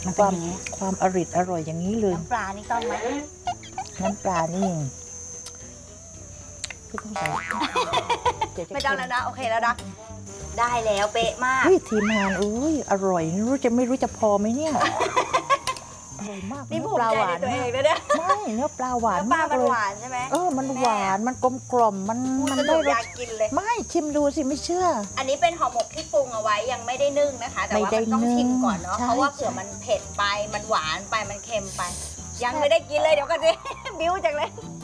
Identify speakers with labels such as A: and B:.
A: มัน
B: ค
A: เป็น
B: วาม
A: อย่างนี้
B: ความอร่อยอย่างนี้เลย
A: น้ำปลานี่ต้องไหม
B: น้ำปลานี่ไม่ต้องใส่เดี๋ยวจะ
A: ไม่ต้องแล้วนะโอเคแล้วนะได้แล้วเป๊ะมาก
B: เฮ้ยทีมงานอุ้ยอร่อยไม่รู้จะพอไหมเนี่ยอร่อยมาก
A: นี่
B: เนื้
A: ภู
B: อป
A: มิ
B: ลา
A: ใจ
B: หวา
A: ใน
B: น
A: ตัวเอ
B: มาก
A: งนะเนี่ย
B: ไม่เนื้อปลาหวาน
A: เนื้อปลาม
B: าก
A: มัน
B: เลย
A: หวานใช่ไหม
B: มันหวานมันกลมกล่อมมัน
A: ส
B: ได้
A: นุก
B: ร
A: อยา
B: ส
A: กกินเลย
B: ไม่ชิมดูสิไม่เชื่อ
A: อันนี้เป็นห่อหมกที่ปรุงเอาไว้ยังไม่ได้นึ่งนะคะ แต่ว่า
B: ไม่ได้
A: มันต้องชิมก่อนเนาะ
B: นึ่งใช่
A: เพราะว่าเผื่อมันเผ็ดไปมันหวานไปมันเค็มไป ยังไม่ได้กินเลยเดี๋ยวกันสิ บิ้วจังเลย